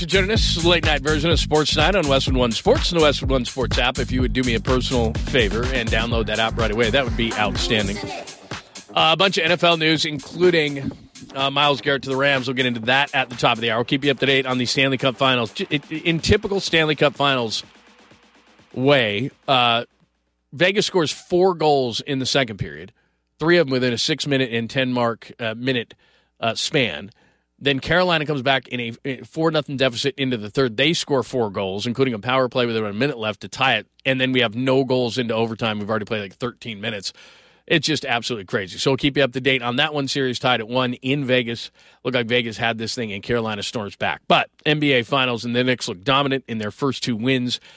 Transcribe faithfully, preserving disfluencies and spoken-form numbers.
To join us, late night version of Sports Night on Westwood One Sports and the Westwood One Sports app. If you would do me a personal favor and download that app right away, that would be outstanding. Uh, a bunch of N F L news, including uh, Myles Garrett to the Rams. We'll get into that at the top of the hour. We'll keep you up to date on the Stanley Cup Finals. In typical Stanley Cup Finals way, uh, Vegas scores four goals in the second period, three of them within a six-minute and ten-mark uh, minute uh, span. Then Carolina comes back in a four nothing deficit into the third. They score four goals, including a power play with about a minute left to tie it. And then we have no goals into overtime. We've already played like thirteen minutes. It's just absolutely crazy. So we'll keep you up to date on that one. Series tied at one in Vegas. Looked like Vegas had this thing, and Carolina storms back. But N B A Finals, and the Knicks look dominant in their first two wins